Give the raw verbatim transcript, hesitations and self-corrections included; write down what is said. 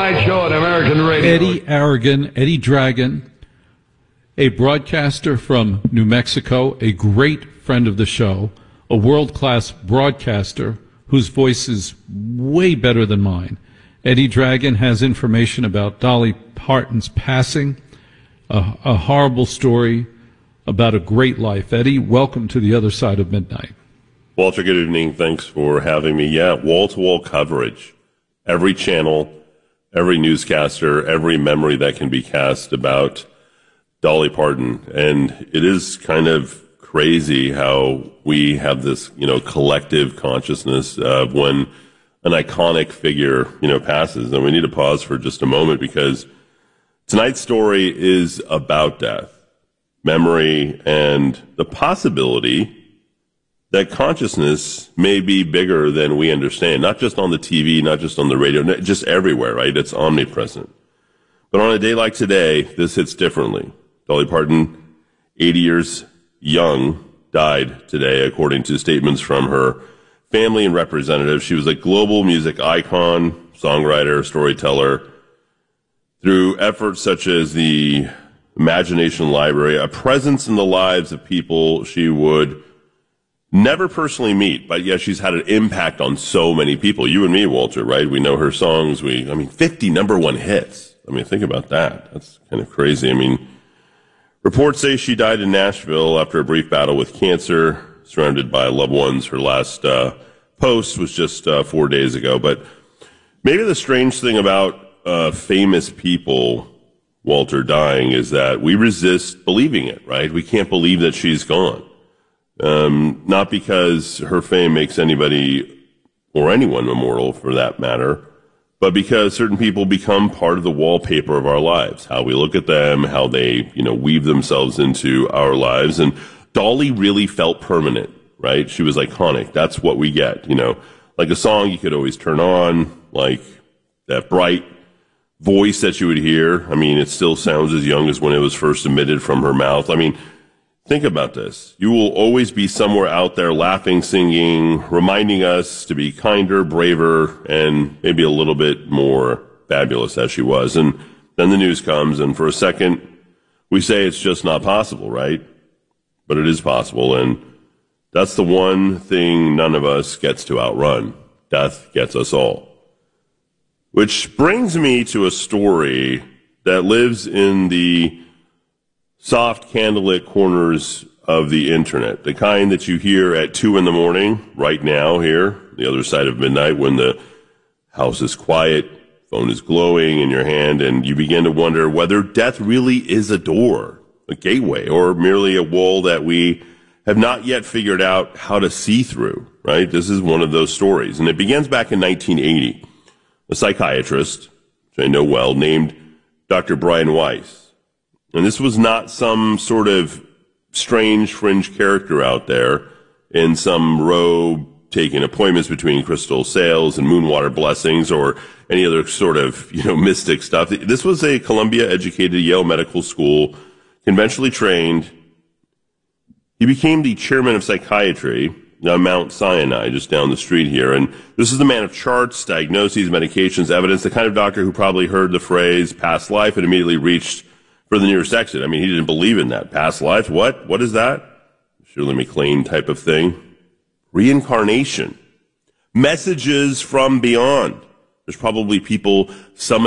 night show on American radio. Eddie Aragon, Eddie Dragon, a broadcaster from New Mexico, a great friend of the show, a world-class broadcaster whose voice is way better than mine. Eddie Dragon has information about Dolly Parton's passing, a, a horrible story about a great life. Eddie, welcome to the other side of midnight. Walter, good evening. Thanks for having me. Yeah, wall-to-wall coverage. Every channel, every newscaster, every memory that can be cast about Dolly Parton. And it is kind of crazy how we have this, you know, collective consciousness of when an iconic figure, you know, passes. And we need to pause for just a moment because tonight's story is about death, memory, and the possibility that consciousness may be bigger than we understand, not just on the T V, not just on the radio, just everywhere, right? It's omnipresent. But on a day like today, this hits differently. Dolly Parton, eighty years young, died today, according to statements from her family and representatives. She was a global music icon, songwriter, storyteller. Through efforts such as the Imagination Library, a presence in the lives of people she would never personally meet, but yeah, she's had an impact on so many people. You and me, Walter, right? We know her songs. We, I mean, fifty number one hits. I mean, think about that. That's kind of crazy. I mean, reports say she died in Nashville after a brief battle with cancer, surrounded by loved ones. Her last uh, post was just uh, four days ago. But maybe the strange thing about uh, famous people, Walter, dying is that we resist believing it, right? We can't believe that she's gone. Um, not because her fame makes anybody or anyone immortal for that matter, but because certain people become part of the wallpaper of our lives, how we look at them, how they, you know, weave themselves into our lives. And Dolly really felt permanent, right? She was iconic. That's what we get, you know, like a song you could always turn on, like that bright voice that you would hear. I mean, it still sounds as young as when it was first emitted from her mouth. I mean, think about this. You will always be somewhere out there laughing, singing, reminding us to be kinder, braver, and maybe a little bit more fabulous as she was. And then the news comes, and for a second, we say it's just not possible, right? But it is possible, and that's the one thing none of us gets to outrun. Death gets us all. Which brings me to a story that lives in the soft candlelit corners of the internet, the kind that you hear at two in the morning, right now here, the other side of midnight, when the house is quiet, phone is glowing in your hand, and you begin to wonder whether death really is a door, a gateway, or merely a wall that we have not yet figured out how to see through, right? This is one of those stories, and it begins back in nineteen eighty. A psychiatrist, which I know well, named Doctor Brian Weiss. And this was not some sort of strange fringe character out there in some robe taking appointments between crystal sales and moonwater blessings or any other sort of, you know, mystic stuff. This was a Columbia-educated Yale Medical School, conventionally trained. He became the chairman of psychiatry on Mount Sinai, just down the street here. And this is the man of charts, diagnoses, medications, evidence, the kind of doctor who probably heard the phrase past life and immediately reached for the nearest exit. I mean, he didn't believe in that. Past life? What? What is that? Shirley MacLaine type of thing. Reincarnation. Messages from beyond. There's probably people summoned